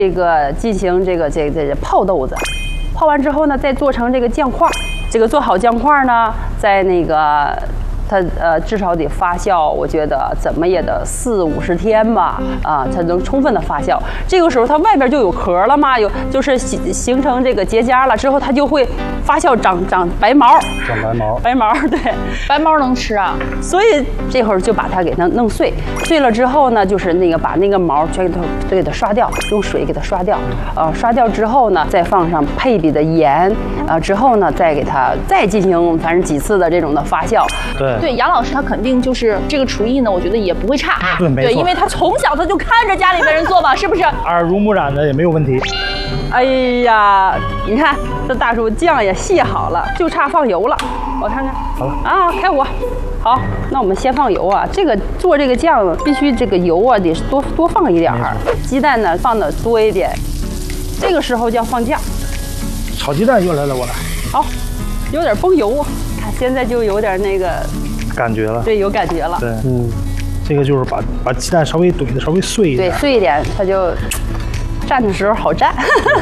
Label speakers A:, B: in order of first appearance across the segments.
A: 这个进行这个泡豆子，泡完之后呢，再做成这个酱块。这个做好酱块呢，在那个它至少得发酵，我觉得怎么也得40-50天吧，才能充分的发酵。这个时候它外边就有壳了嘛，就是形成这个结痂了之后，它就会发酵长白毛。
B: 长白毛。
A: 白毛，对，
C: 白毛能吃啊。
A: 所以这会儿就把它给它弄碎，碎了之后呢，就是那个把那个毛全给它刷掉，用水给它刷掉。刷掉之后呢，再放上配比的盐，之后呢，再给它再进行反正几次的这种的发酵。
C: 对，杨老师他肯定就是这个厨艺呢，我觉得也不会差。
B: 对，没错。
C: 对，因为他从小他就看着家里的人做嘛，是不是？
B: 耳濡目染的也没有问题。
A: 哎呀，你看这大叔酱也卸好了，就差放油了。我看看。
B: 好了
A: 啊，开火。好，那我们先放油啊。这个做这个酱必须这个油啊得多放一点儿，鸡蛋呢放的多一点。这个时候就要放酱。
B: 炒鸡蛋又来了，我来。
A: 好，有点崩油，看现在就有点那个
B: 感觉了。
A: 对，有感觉了。
B: 对，这个就是把鸡蛋稍微怼的稍微碎一点。
A: 对，碎一点，它就蘸的时候好蘸。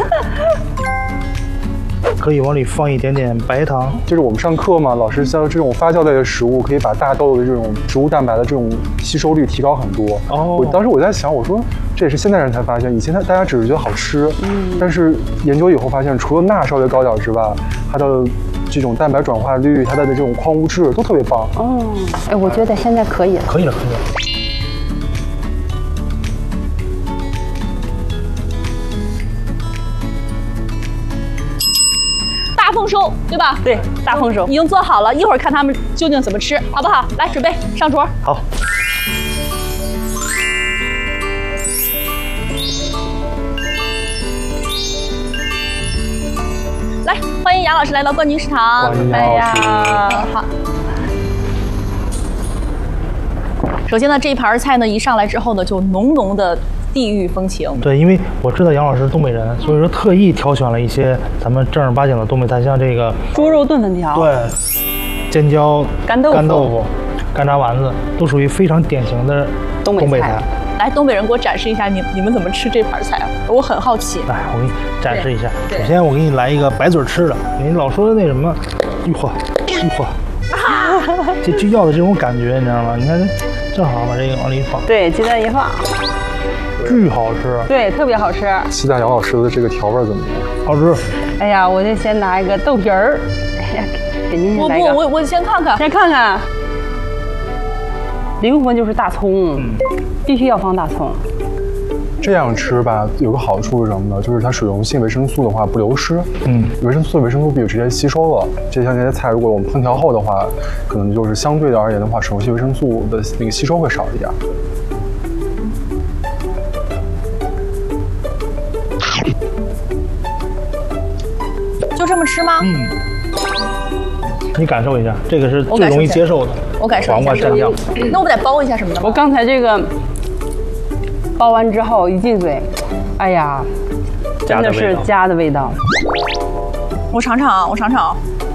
B: 可以往里放一点点白糖。
D: 就是我们上课嘛，老师教这种发酵类的食物，可以把大豆的这种植物蛋白的这种吸收率提高很多。当时我在想，我说这也是现代人才发现，以前大家只是觉得好吃，但是研究以后发现，除了钠稍微高点之外，它的这种蛋白转化率，它的这种矿物质都特别棒。
A: 哎，我觉得现在可以了。
B: 可以了。
C: 大丰收，对吧？
A: 对，大丰收
C: 已经做好了，一会儿看他们究竟怎么吃，好不好？来，准备上桌。
B: 好。
C: 来，欢迎杨老师来到冠军食堂。
D: 欢迎杨老师。
C: 好。首先呢，这一盘菜呢一上来之后呢，就浓浓的地域风情。
B: 对，因为我知道杨老师是东北人，所以说特意挑选了一些咱们正儿八经的东北菜，像这个
A: 猪肉炖粉条，
B: 对，尖椒、
A: 干豆腐、
B: 干炸丸子，都属于非常典型的东北菜。
C: 来，东北人给我展示一下你们怎么吃这盘菜啊？我很好奇。
B: 来，我给你展示一下。首先我给你来一个白嘴吃的，你老说的那什么，嚯，这就要的这种感觉，你知道吗？你看，正好把这个往里一放，
A: 对，鸡蛋一放，
B: 巨好吃。
A: 对，特别好吃。
D: 期待杨老师的这个调味怎么样？
B: 好吃。
A: 哎呀，我就先拿一个豆皮儿，哎呀，给您来个。
C: 我先看看，
A: 先看看。灵魂就是大葱，必须要放大葱。
D: 这样吃吧，有个好处是什么呢？就是它水溶性维生素的话不流失。维生素比直接吸收了。这像这些菜，如果我们烹调后的话，可能就是相对的而言的话，水溶性维生素的那个吸收会少一点。
C: 就这么吃吗？
B: 你感受一下，这个是最容易接受的。
C: 我感受一下。黄
B: 瓜蘸酱。
C: 那我们得包一下什么的吗？
A: 我刚才这个包完之后一进嘴，哎呀，真的是家的味道。
C: 我尝尝啊，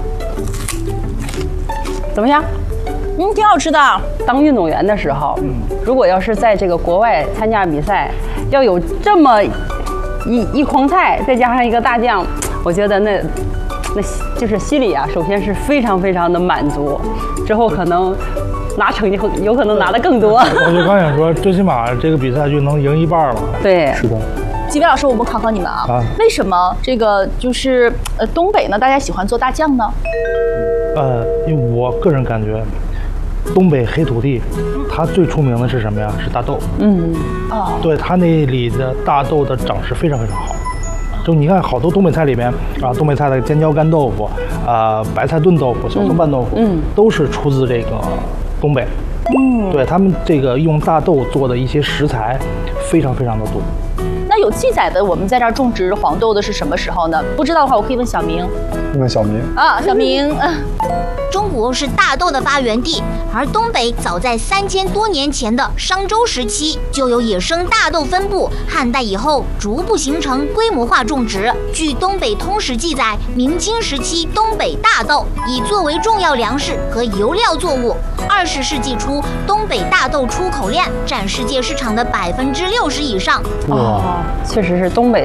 A: 怎么样？
C: 挺好吃的。
A: 当运动员的时候，如果要是在这个国外参加比赛，要有这么一筐菜，再加上一个大酱，我觉得那就是心里啊，首先是非常非常的满足，之后可能拿成绩有可能拿得更多。
B: 我就刚想说，最起码这个比赛就能赢一半了。
A: 对，
D: 是的。
C: 几位老师，我们考考你们啊，为什么这个就是东北呢？大家喜欢做大酱呢？
B: 因为我个人感觉，东北黑土地，它最出名的是什么呀？是大豆。对，它那里的大豆的长势非常非常好。就你看，好多东北菜里面啊，东北菜的尖椒干豆腐，白菜炖豆腐、小葱拌豆腐，都是出自这个东北。对他们这个用大豆做的一些食材，非常非常的多。
C: 那有记载的我们在这儿种植黄豆的是什么时候呢？不知道的话，我可以问小明。
D: 问小明
C: 啊，小明。
E: 中国是大豆的发源地，而东北早在3000多年前的商周时期就有野生大豆分布，汉代以后逐步形成规模化种植。据《东北通史》记载，明清时期东北大豆以作为重要粮食和油料作物。20世纪初，东北大豆出口量占世界市场的60%以上。
A: 确实是东北